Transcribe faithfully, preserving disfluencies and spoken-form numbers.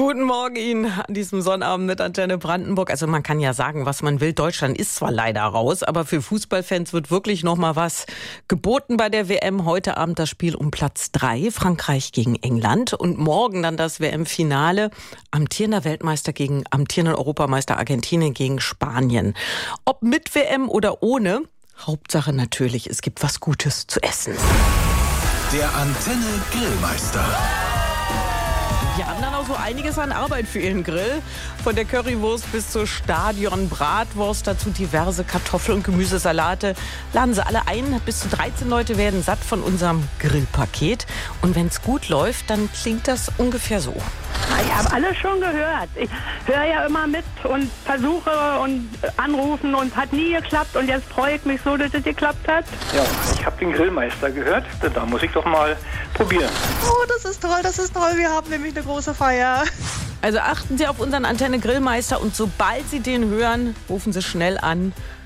Guten Morgen Ihnen an diesem Sonnabend mit Antenne Brandenburg. Also man kann ja sagen, was man will. Deutschland ist zwar leider raus, aber für Fußballfans wird wirklich noch mal was geboten bei der W M. Heute Abend das Spiel um Platz drei, Frankreich gegen England. Und morgen dann das W M-Finale, amtierender Weltmeister gegen amtierenden Europameister Argentinien gegen Spanien. Ob mit W M oder ohne, Hauptsache natürlich, es gibt was Gutes zu essen. Der Antenne Grillmeister. Wir haben dann auch so einiges an Arbeit für Ihren Grill. Von der Currywurst bis zur Stadion-Bratwurst, dazu diverse Kartoffel- und Gemüsesalate. Laden Sie alle ein. Bis zu dreizehn Leute werden satt von unserem Grillpaket. Und wenn es gut läuft, dann klingt das ungefähr so. Ich habe alles schon gehört. Ich höre ja immer mit und versuche und anrufen und hat nie geklappt. Und jetzt freue ich mich so, dass es geklappt hat. Ja, ich habe den Grillmeister gehört. Da muss ich doch mal probieren. Oh, das ist toll, das ist toll. Wir haben nämlich eine große Feier. Also achten Sie auf unseren Antenne Grillmeister und sobald Sie den hören, rufen Sie schnell an.